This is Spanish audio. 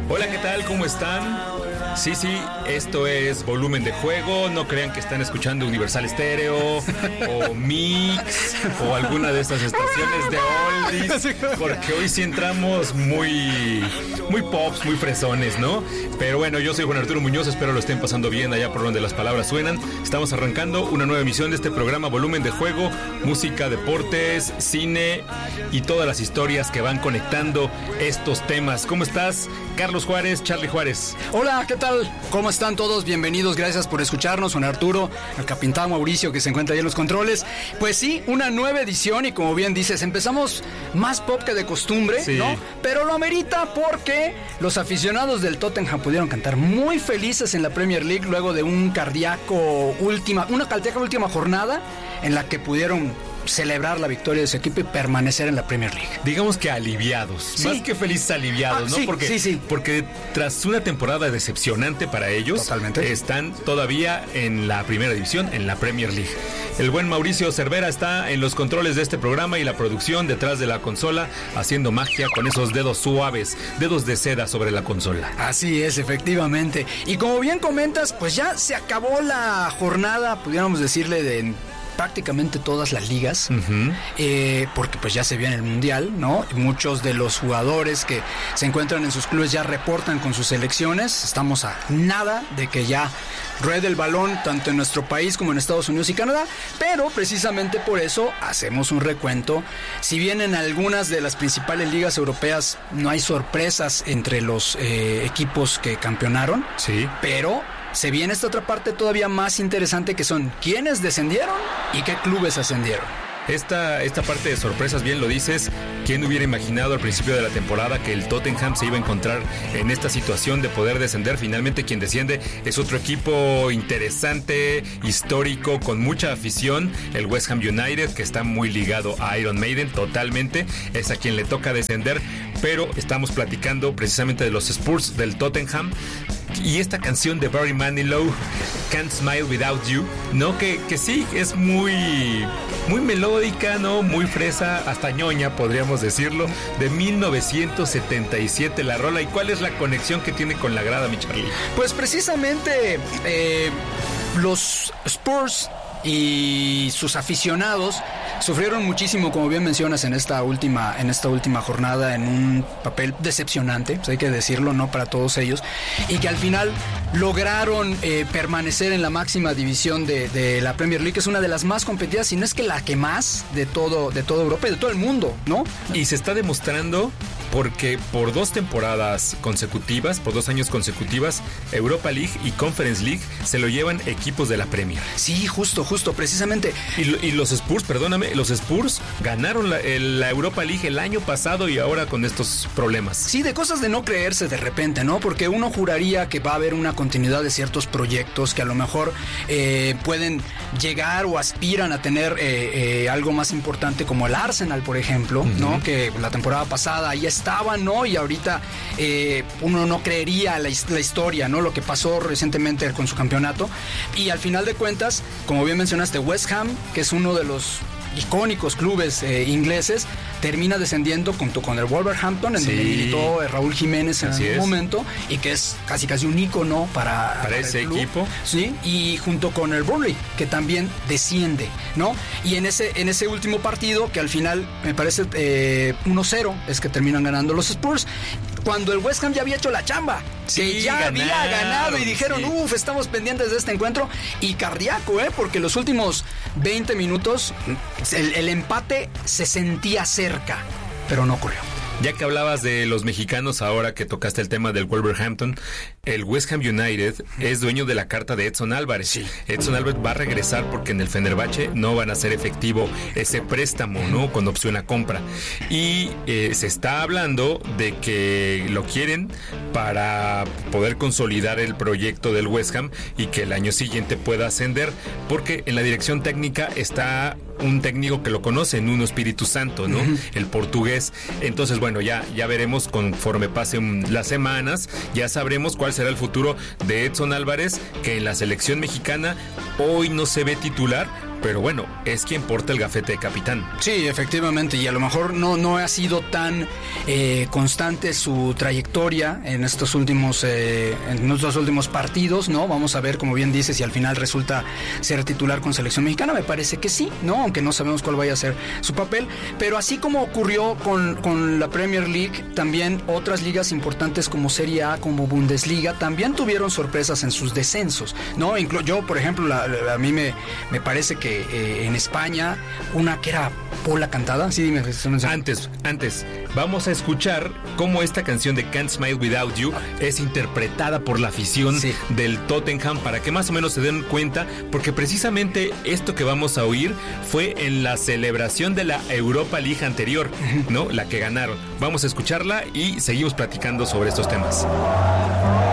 Hola, ¿qué tal? ¿Cómo están? Sí, esto es Volumen de Juego. No crean que están escuchando Universal Stereo o Mix o alguna de estas estaciones de oldies, porque hoy sí entramos muy pops, muy fresones, ¿no? Pero bueno, yo soy Juan Arturo Muñoz, espero lo estén pasando bien allá por donde las palabras suenan. Estamos arrancando una nueva emisión de este programa Volumen de Juego, música, deportes, cine y todas las historias que van conectando estos temas. ¿Cómo estás, Carlos Juárez, Charlie Juárez? Hola, ¿qué tal? ¿Cómo están todos? Bienvenidos, gracias por escucharnos. Juan Arturo, el capitán Mauricio que se encuentra ahí en los controles. Pues sí, una nueva edición y como bien dices, empezamos más pop que de costumbre, sí, ¿no? Pero lo amerita porque los aficionados del Tottenham pudieron cantar muy felices en la Premier League luego de una cardíaca última jornada en la que pudieron celebrar la victoria de su equipo y permanecer en la Premier League. Digamos que aliviados, sí, más que felices, aliviados, ¿no? Sí, porque tras una temporada decepcionante para ellos, totalmente, están todavía en la primera división, en la Premier League. El buen Mauricio Cervera está en los controles de este programa y la producción detrás de la consola, haciendo magia con esos dedos suaves, dedos de seda sobre la consola. Así es, efectivamente. Y como bien comentas, pues ya se acabó la jornada, pudiéramos decirle, de prácticamente todas las ligas, porque pues ya se viene el Mundial, ¿no? Y muchos de los jugadores que se encuentran en sus clubes ya reportan con sus selecciones. Estamos a nada de que ya ruede el balón tanto en nuestro país como en Estados Unidos y Canadá, pero precisamente por eso hacemos un recuento. Si bien en algunas de las principales ligas europeas no hay sorpresas entre los equipos que campeonaron, sí, pero se viene esta otra parte todavía más interesante, que son quiénes descendieron y qué clubes ascendieron. Esta parte de sorpresas, bien lo dices. ¿Quién hubiera imaginado al principio de la temporada que el Tottenham se iba a encontrar en esta situación de poder descender? Finalmente quien desciende es otro equipo interesante, histórico, con mucha afición, el West Ham United, que está muy ligado a Iron Maiden totalmente. Es a quien le toca descender, pero estamos platicando precisamente de los Spurs del Tottenham. Y esta canción de Barry Manilow, Can't Smile Without You, ¿no? Que sí, es muy melódica, ¿no? Muy fresa, hasta ñoña, podríamos decirlo, de 1977 la rola. ¿Y cuál es la conexión que tiene con la grada, mi Charlie? Pues precisamente los Spurs y sus aficionados sufrieron muchísimo, como bien mencionas, en esta última jornada, en un papel decepcionante, pues hay que decirlo, no para todos ellos, y que al final lograron permanecer en la máxima división de la Premier League, que es una de las más competidas, si no es que la que más de toda Europa y de todo el mundo, ¿no? Y se está demostrando porque por 2 temporadas consecutivas, por 2 años consecutivas, Europa League y Conference League se lo llevan equipos de la Premier. Sí, justo, precisamente. Y los Spurs, perdóname, los Spurs ganaron la Europa League el año pasado y ahora con estos problemas. Sí, de cosas de no creerse de repente, ¿no? Porque uno juraría que va a haber una continuidad de ciertos proyectos que a lo mejor pueden llegar o aspiran a tener algo más importante, como el Arsenal, por ejemplo, ¿no? Que la temporada pasada ahí estaban, ¿no? Y ahorita uno no creería la historia, ¿no? Lo que pasó recientemente con su campeonato. Y al final de cuentas, como bien mencionaste, West Ham, que es uno de los icónicos clubes ingleses, termina descendiendo junto con el Wolverhampton, en donde militó Raúl Jiménez en algún momento, y que es casi un ícono para ese equipo. Sí, y junto con el Burnley, que también desciende, ¿no? Y en ese último partido, que al final me parece 1-0, es que terminan ganando los Spurs, cuando el West Ham ya había hecho la chamba, que ya había ganado, y dijeron, estamos pendientes de este encuentro, y cardíaco, porque los últimos 20 minutos el empate se sentía cerca, pero no ocurrió. Ya que hablabas de los mexicanos, ahora que tocaste el tema del Wolverhampton, el West Ham United es dueño de la carta de Edson Álvarez. Sí. Edson Álvarez va a regresar porque en el Fenerbahce no van a hacer efectivo ese préstamo, ¿no? Con opción a compra. Y se está hablando de que lo quieren para poder consolidar el proyecto del West Ham y que el año siguiente pueda ascender, porque en la dirección técnica está un técnico que lo conoce, Nuno Espíritu Santo, ¿no? El portugués. Entonces, bueno, ya veremos conforme pasen las semanas, ya sabremos cuál será el futuro de Edson Álvarez, que en la selección mexicana hoy no se ve titular, pero bueno, es quien porta el gafete de capitán. Sí, efectivamente, y a lo mejor no ha sido tan constante su trayectoria en estos últimos partidos, ¿no? Vamos a ver, como bien dices, si al final resulta ser titular con selección mexicana. Me parece que sí, ¿no? Aunque no sabemos cuál vaya a ser su papel, pero así como ocurrió con la Premier League, también otras ligas importantes como Serie A, como Bundesliga, también tuvieron sorpresas en sus descensos, ¿no? Yo, por ejemplo, a mí me parece que en España, una que era Pola Cantada, sí, dime. Antes, vamos a escuchar cómo esta canción de Can't Smile Without You es interpretada por la afición del Tottenham, para que más o menos se den cuenta, porque precisamente esto que vamos a oír fue en la celebración de la Europa League anterior, ¿no? La que ganaron. Vamos a escucharla y seguimos platicando sobre estos temas.